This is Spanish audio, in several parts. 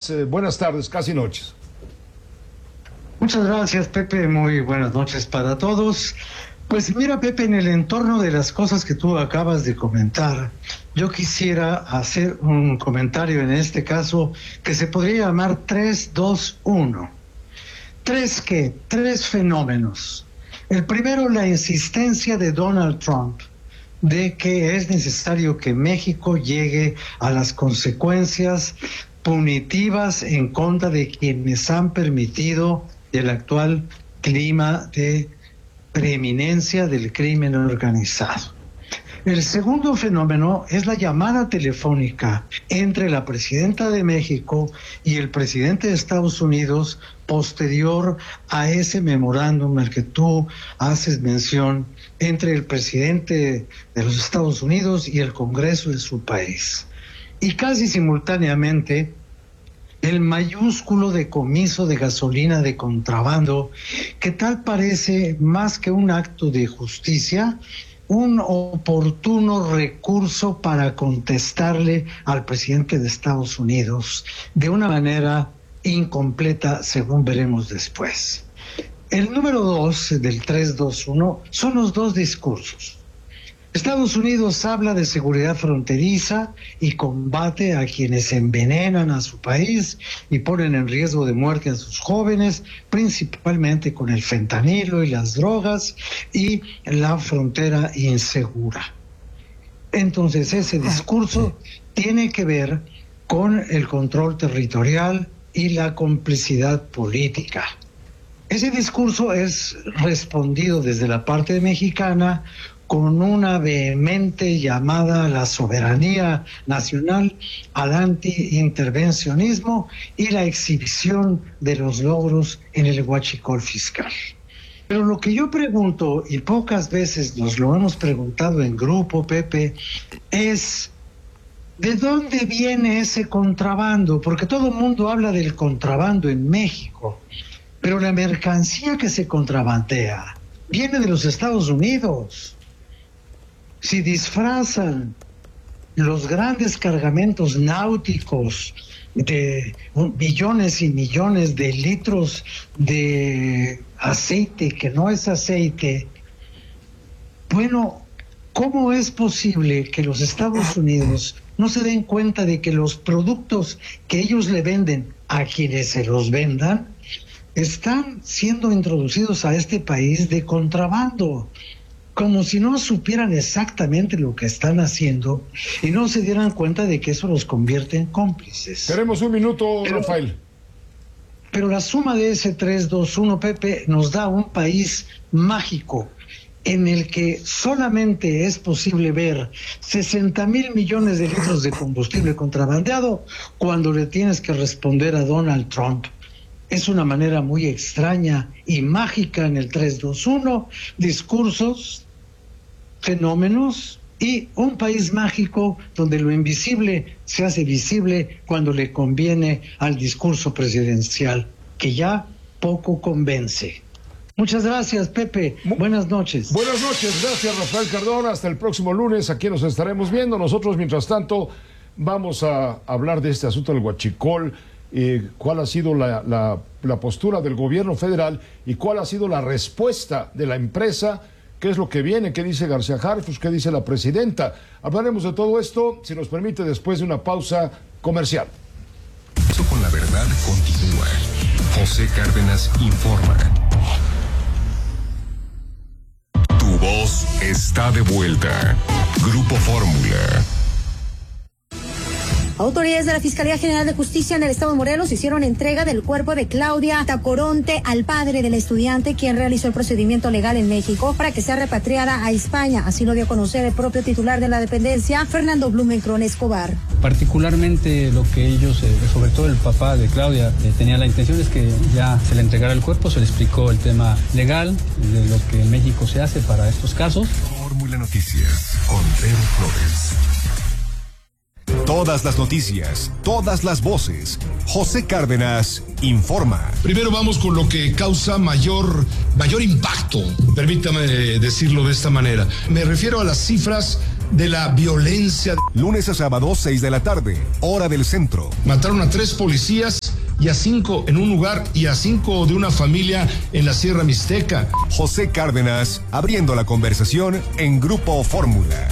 estás? Buenas tardes, casi noches. Muchas gracias, Pepe. Muy buenas noches para todos. Pues mira, Pepe, en el entorno de las cosas que tú acabas de comentar, yo quisiera hacer un comentario en este caso que se podría llamar 3-2-1. Tres fenómenos. El primero, la insistencia de Donald Trump de que es necesario que México llegue a las consecuencias punitivas en contra de quienes han permitido el actual clima de preeminencia del crimen organizado. El segundo fenómeno es la llamada telefónica entre la presidenta de México y el presidente de Estados Unidos posterior a ese memorándum al que tú haces mención entre el presidente de los Estados Unidos y el Congreso de su país. Y casi simultáneamente, el mayúsculo decomiso de gasolina de contrabando, que tal parece más que un acto de justicia, un oportuno recurso para contestarle al presidente de Estados Unidos de una manera incompleta, según veremos después. El número 2 del 3-2-1 son los dos discursos. Estados Unidos habla de seguridad fronteriza y combate a quienes envenenan a su país y ponen en riesgo de muerte a sus jóvenes, principalmente con el fentanilo y las drogas y la frontera insegura. Entonces ese discurso tiene que ver con el control territorial y la complicidad política. Ese discurso es respondido desde la parte mexicana con una vehemente llamada a la soberanía nacional, al anti-intervencionismo y la exhibición de los logros en el huachicol fiscal. Pero lo que yo pregunto, y pocas veces nos lo hemos preguntado en grupo, Pepe, es ¿de dónde viene ese contrabando? Porque todo el mundo habla del contrabando en México, pero la mercancía que se contrabandea viene de los Estados Unidos. Si disfrazan los grandes cargamentos náuticos de millones y millones de litros de aceite que no es aceite, bueno, ¿cómo es posible que los Estados Unidos no se den cuenta de que los productos que ellos le venden a quienes se los vendan están siendo introducidos a este país de contrabando? Como si no supieran exactamente lo que están haciendo y no se dieran cuenta de que eso los convierte en cómplices. Tenemos un minuto, Rafael. Pero la suma de ese 3-2-1, Pepe, nos da un país mágico en el que solamente es posible ver 60,000 millones de litros de combustible contrabandeado cuando le tienes que responder a Donald Trump. Es una manera muy extraña y mágica en el 3-2-1, discursos, fenómenos y un país mágico donde lo invisible se hace visible cuando le conviene al discurso presidencial, que ya poco convence. Muchas gracias, Pepe. Buenas noches. Buenas noches, gracias, Rafael Cardona. Hasta el próximo lunes, aquí nos estaremos viendo. Nosotros, mientras tanto, vamos a hablar de este asunto del huachicol. Cuál ha sido la postura del gobierno federal y cuál ha sido la respuesta de la empresa, qué es lo que viene, qué dice García Harfuch, qué dice la presidenta. Hablaremos de todo esto, si nos permite, después de una pausa comercial. Con la verdad continúa. José Cárdenas informa. Tu voz está de vuelta. Grupo Fórmula. Autoridades de la Fiscalía General de Justicia en el estado de Morelos hicieron entrega del cuerpo de Claudia Tacoronte al padre del estudiante, quien realizó el procedimiento legal en México para que sea repatriada a España. Así lo dio a conocer el propio titular de la dependencia, Fernando Blumenkron Escobar. Particularmente lo que ellos, sobre todo el papá de Claudia, tenía la intención es que ya se le entregara el cuerpo, se le explicó el tema legal de lo que en México se hace para estos casos. Fórmula Noticias con Pedro Flores. Todas las noticias, todas las voces. José Cárdenas informa. Primero vamos con lo que causa mayor impacto, permítame decirlo de esta manera. Me refiero a las cifras de la violencia. Lunes a sábado, 6 de la tarde, hora del centro. Mataron a 3 policías y a 5 en un lugar y a 5 de una familia en la Sierra Mixteca. José Cárdenas abriendo la conversación en Grupo Fórmula.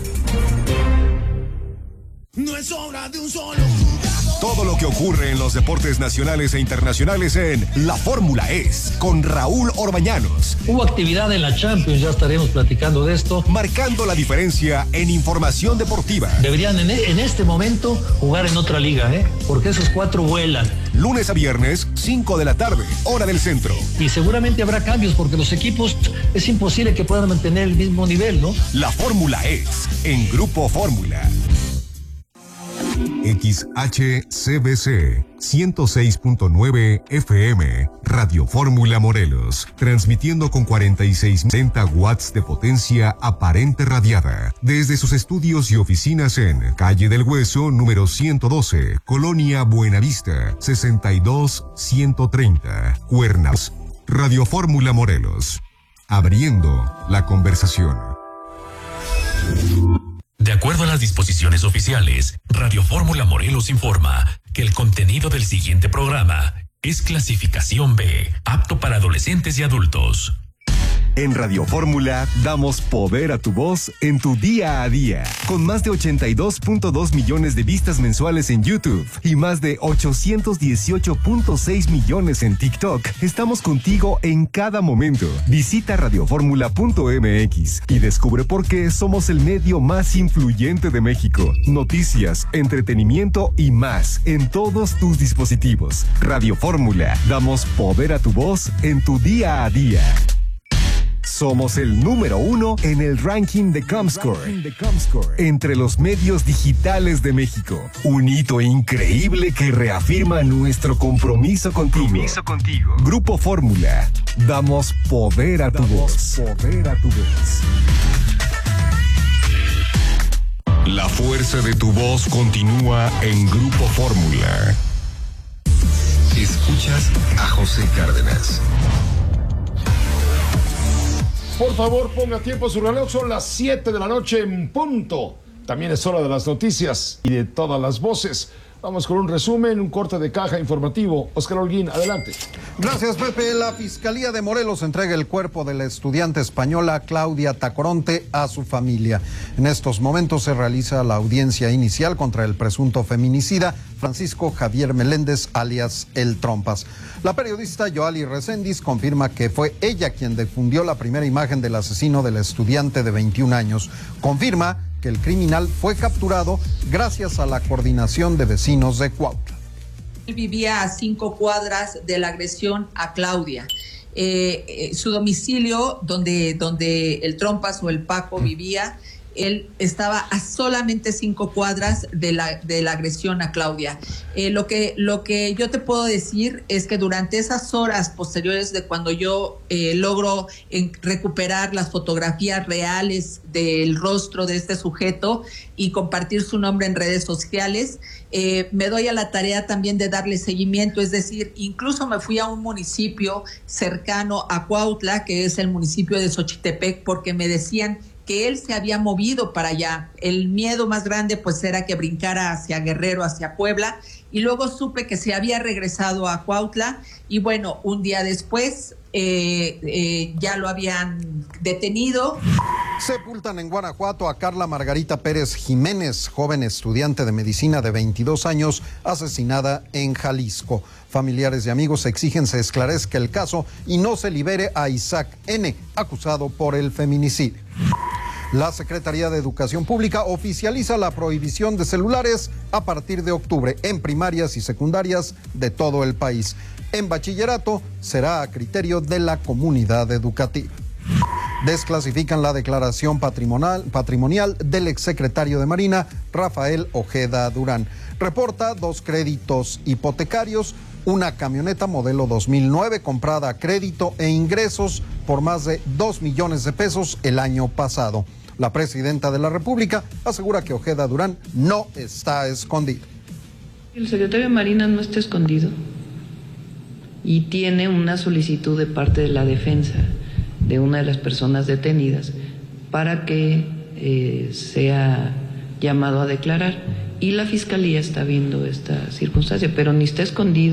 No es obra de un solo jugador. Todo lo que ocurre en los deportes nacionales e internacionales en La Fórmula Es, con Raúl Orbañanos. Hubo actividad en la Champions, ya estaremos platicando de esto. Marcando la diferencia en información deportiva. Deberían en este momento jugar en otra liga, porque esos 4 vuelan. Lunes a viernes, 5 de la tarde, hora del centro. Y seguramente habrá cambios porque los equipos es imposible que puedan mantener el mismo nivel, ¿no? La Fórmula Es, en Grupo Fórmula. XHCBC 106.9 FM, Radio Fórmula Morelos, transmitiendo con 4660 watts de potencia aparente radiada, desde sus estudios y oficinas en Calle del Hueso, número 112, Colonia Buenavista, 62130, Cuernas. Radio Fórmula Morelos, abriendo la conversación. De acuerdo a las disposiciones oficiales, Radio Fórmula Morelos informa que el contenido del siguiente programa es clasificación B, apto para adolescentes y adultos. En Radio Fórmula damos poder a tu voz en tu día a día. Con más de 82.2 millones de vistas mensuales en YouTube y más de 818.6 millones en TikTok, estamos contigo en cada momento. Visita radioformula.mx y descubre por qué somos el medio más influyente de México. Noticias, entretenimiento y más en todos tus dispositivos. Radio Fórmula, damos poder a tu voz en tu día a día. Somos el número 1 en el ranking de Comscore entre los medios digitales de México. Un hito increíble que reafirma nuestro compromiso contigo. Grupo Fórmula. Damos poder a tu voz. La fuerza de tu voz continúa en Grupo Fórmula. Escuchas a José Cárdenas. Por favor, ponga tiempo a su reloj, son las 7 de la noche en punto. También es hora de las noticias y de todas las voces. Vamos con un resumen, un corte de caja informativo. Oscar Holguín, adelante. Gracias, Pepe. La Fiscalía de Morelos entrega el cuerpo de la estudiante española Claudia Tacoronte a su familia. En estos momentos se realiza la audiencia inicial contra el presunto feminicida Francisco Javier Meléndez, alias El Trompas. La periodista Yoali Reséndiz confirma que fue ella quien difundió la primera imagen del asesino del estudiante de 21 años. Confirma que el criminal fue capturado gracias a la coordinación de vecinos de Cuautla. Él vivía a 5 cuadras de la agresión a Claudia. Su domicilio, donde el Trompas o el Paco vivía, él estaba a solamente 5 cuadras de la agresión a Claudia. Lo que yo te puedo decir es que durante esas horas posteriores de cuando yo logro recuperar las fotografías reales del rostro de este sujeto y compartir su nombre en redes sociales, me doy a la tarea también de darle seguimiento, es decir, incluso me fui a un municipio cercano a Cuautla, que es el municipio de Xochitepec, porque me decían que él se había movido para allá. El miedo más grande pues era que brincara hacia Guerrero, hacia Puebla, y luego supe que se había regresado a Cuautla, y bueno, un día después ya lo habían detenido. Sepultan en Guanajuato a Carla Margarita Pérez Jiménez, joven estudiante de medicina de 22 años, asesinada en Jalisco. Familiares y amigos exigen se esclarezca el caso y no se libere a Isaac N., acusado por el feminicidio. La Secretaría de Educación Pública oficializa la prohibición de celulares a partir de octubre en primarias y secundarias de todo el país. En bachillerato será a criterio de la comunidad educativa. Desclasifican la declaración patrimonial del exsecretario de Marina, Rafael Ojeda Durán. Reporta 2 créditos hipotecarios, una camioneta modelo 2009 comprada a crédito e ingresos por más de 2 millones de pesos el año pasado. La presidenta de la República asegura que Ojeda Durán no está escondido. El secretario de Marina no está escondido y tiene una solicitud de parte de la defensa de una de las personas detenidas para que sea llamado a declarar. Y la Fiscalía está viendo esta circunstancia, pero ni está escondido.